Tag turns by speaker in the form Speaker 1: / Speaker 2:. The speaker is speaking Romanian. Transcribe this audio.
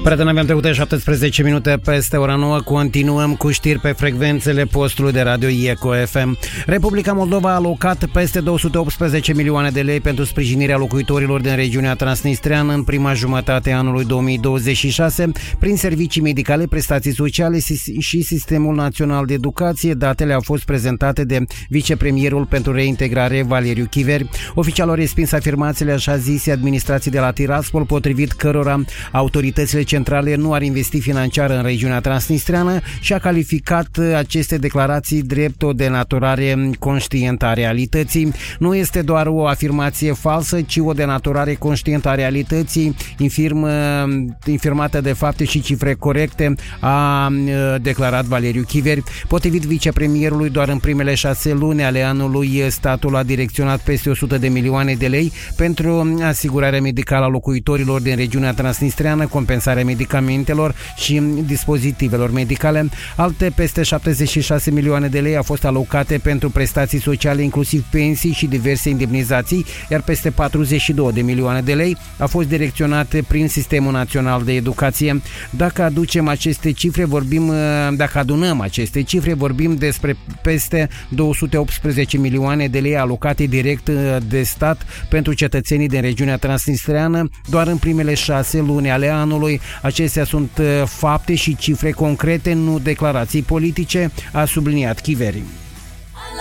Speaker 1: Prieteni, avem trecut 17 minute peste ora 9. Continuăm cu știri pe frecvențele postului de radio Eco FM. Republica Moldova a alocat peste 218 milioane de lei pentru sprijinirea locuitorilor din regiunea transnistreană în prima jumătate a anului 2026 prin servicii medicale, prestații sociale și Sistemul Național de Educație. Datele au fost prezentate de vicepremierul pentru reintegrare Valeriu Chiveri. Oficialul a respins afirmațiile așa zise administrații de la Tiraspol, potrivit cărora autoritățile centrale nu ar investi financiar în regiunea transnistreană și a calificat aceste declarații drept o denaturare conștientă a realității. Nu este doar o afirmație falsă, ci o denaturare conștientă a realității, infirmată de fapte și cifre corecte, a declarat Valeriu Chiveri. Potrivit vicepremierului, doar în primele 6 luni ale anului, statul a direcționat peste 100 de milioane de lei pentru asigurarea medicală a locuitorilor din regiunea transnistreană, compensarea medicamentelor și dispozitivelor medicale. Alte peste 76 milioane de lei au fost alocate pentru prestații sociale, inclusiv pensii și diverse indemnizații, iar peste 42 de milioane de lei au fost direcționate prin Sistemul Național de Educație. Dacă adunăm aceste cifre, vorbim despre peste 218 milioane de lei alocate direct de stat pentru cetățenii din regiunea transnistreană doar în primele 6 luni ale anului. Acestea sunt fapte și cifre concrete, nu declarații politice, a subliniat Chiveri.